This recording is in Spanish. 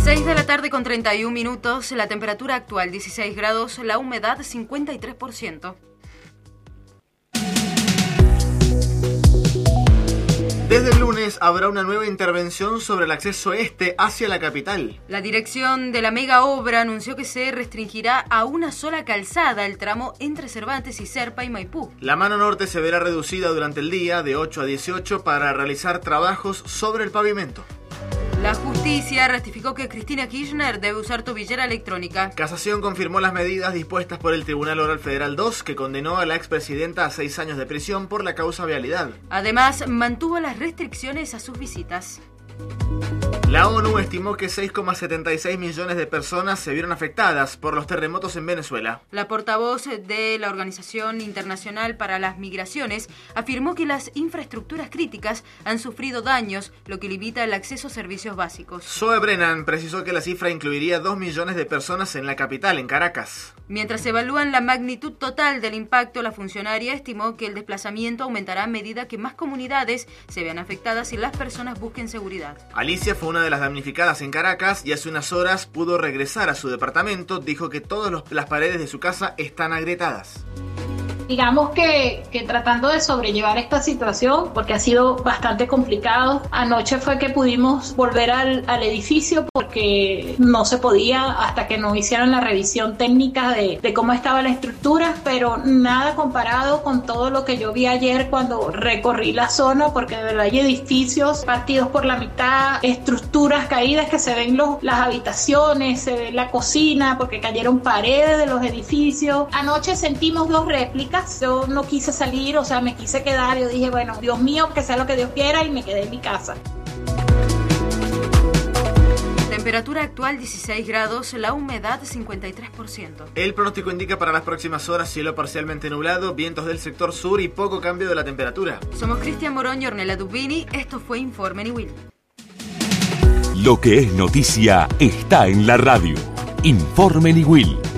6 de la tarde con 31 minutos, la temperatura actual 16 grados, la humedad 53%. Desde el lunes habrá una nueva intervención sobre el acceso este hacia la capital. La dirección de la mega obra anunció que se restringirá a una sola calzada el tramo entre Cervantes y Serpa y Maipú. La mano norte se verá reducida durante el día de 8 a 18 para realizar trabajos sobre el pavimento. La justicia ratificó que Cristina Kirchner debe usar tobillera electrónica. Casación confirmó las medidas dispuestas por el Tribunal Oral Federal 2, que condenó a la expresidenta a 6 años de prisión por la causa vialidad. Además, mantuvo las restricciones a sus visitas. La ONU estimó que 6,76 millones de personas se vieron afectadas por los terremotos en Venezuela. La portavoz de la Organización Internacional para las Migraciones afirmó que las infraestructuras críticas han sufrido daños, lo que limita el acceso a servicios básicos. Zoe Brennan precisó que la cifra incluiría 2 millones de personas en la capital, en Caracas. Mientras evalúan la magnitud total del impacto, la funcionaria estimó que el desplazamiento aumentará a medida que más comunidades se vean afectadas y las personas busquen seguridad. Alicia fue una de las damnificadas en Caracas y hace unas horas pudo regresar a su departamento. Dijo que todas las paredes de su casa están agrietadas. Digamos que tratando de sobrellevar esta situación, porque ha sido bastante complicado. Anoche fue que pudimos volver al edificio porque no se podía hasta que nos hicieran la revisión técnica de cómo estaba la estructura, pero nada comparado con todo lo que yo vi ayer cuando recorrí la zona, porque de verdad hay edificios partidos por la mitad, estructuras caídas que se ven las habitaciones, se ve la cocina porque cayeron paredes de los edificios. Anoche sentimos 2 réplicas. Yo no quise salir, o sea, me quise quedar. Yo dije, bueno, Dios mío, que sea lo que Dios quiera, y me quedé en mi casa. Temperatura actual 16 grados, la humedad 53%. El pronóstico indica para las próximas horas cielo parcialmente nublado, vientos del sector sur y poco cambio de la temperatura. Somos Cristian Morón y Ornella Dubini. Esto fue Informe Niwil. Lo que es noticia está en la radio. Informe Niwil.